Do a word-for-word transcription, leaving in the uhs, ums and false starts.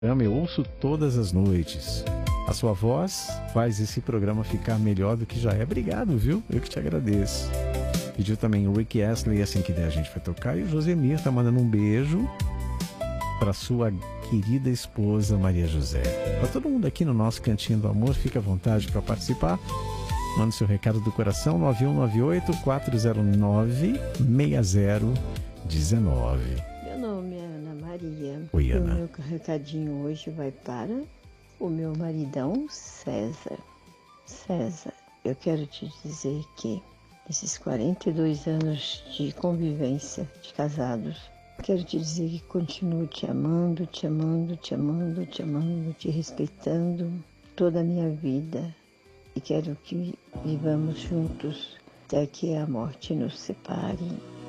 Eu ouço todas as noites. A sua voz faz esse programa ficar melhor do que já é. Obrigado, viu? Eu que te agradeço. Pediu também o Rick Astley, assim que der a gente vai tocar. E o Josemir tá mandando um beijo para sua querida esposa Maria José. Para todo mundo aqui no nosso Cantinho do Amor, fica à vontade para participar. Manda seu recado do coração, nove um nove oito, quatro zero nove, seis zero um nove. Meu nome é Ana Maria. Oi, Ana. O meu recadinho hoje vai para o meu maridão César. César, eu quero te dizer que nesses quarenta e dois anos de convivência, de casados, quero te dizer que continuo te amando, te amando, te amando, te amando, te respeitando toda a minha vida. E quero que vivamos juntos até que a morte nos separe.